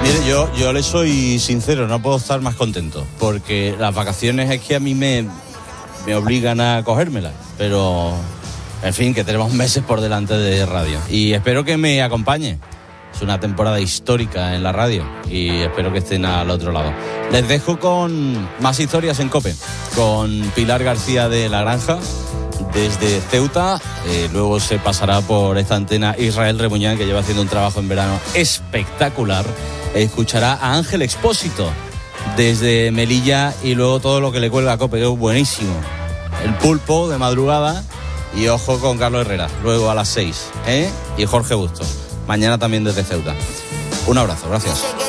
Mire, yo le soy sincero, no puedo estar más contento, porque las vacaciones es que a mí me obligan a cogérmelas, pero en fin, que tenemos meses por delante de radio y espero que me acompañe. Es una temporada histórica en la radio y espero que estén al otro lado. Les dejo con más historias en COPE, con Pilar García de La Granja desde Ceuta, luego se pasará por esta antena Israel Remuñán, que lleva haciendo un trabajo en verano espectacular. Escuchará a Ángel Expósito desde Melilla y luego todo lo que le cuelga a COPE, que es buenísimo. El pulpo de madrugada y ojo con Carlos Herrera, luego a las 6, y Jorge Bustos, mañana también desde Ceuta. Un abrazo, gracias.